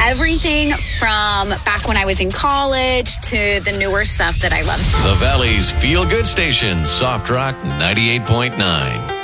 everything from back when I was in college to the newer stuff that I loved. The Valley's feel-good station, Soft Rock 98.9.